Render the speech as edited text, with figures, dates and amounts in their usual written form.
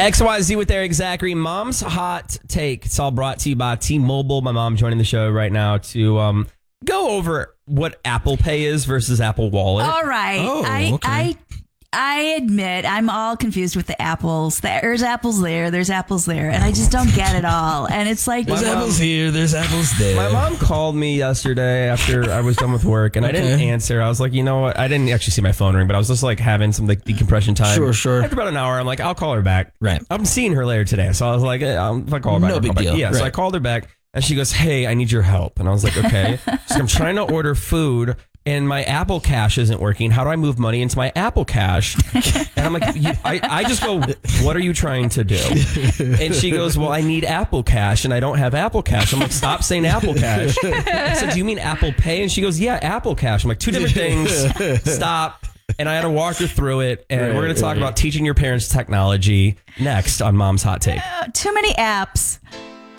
XYZ with Eric Zachary. Mom's Hot Take. It's all brought to you by T-Mobile. My mom joining the show right now to go over what Apple Pay is versus Apple Wallet. All right. Oh, okay. I admit I'm all confused with the apples. There's apples there, there's apples there, and I just don't get it all. And it's like There's apples here, there's apples there. My mom called me yesterday after I was done with work, and I didn't answer. I was like, you know what? I didn't actually see my phone ring, but I was just like having some like decompression time. Sure. After about an hour, I'm like, I'll call her back. Right. I'm seeing her later today, so I was like, if I call her back, No I'll big call back. deal. Yeah, so Right. I called her back, and she goes, "Hey, I need your help." And I was like, "Okay." She's like, "I'm trying to order food, and my Apple Cash isn't working. How do I move money into my Apple Cash?" And I'm like, I just go, "What are you trying to do?" And she goes, "Well, I need Apple Cash, and I don't have Apple Cash." I'm like, "Stop saying Apple Cash." I said, "Do you mean Apple Pay?" And she goes, "Yeah, Apple Cash." I'm like, "Two different things. Stop." And I had to walk her through it, and we're going to talk about teaching your parents technology next on Mom's Hot Take. too many apps.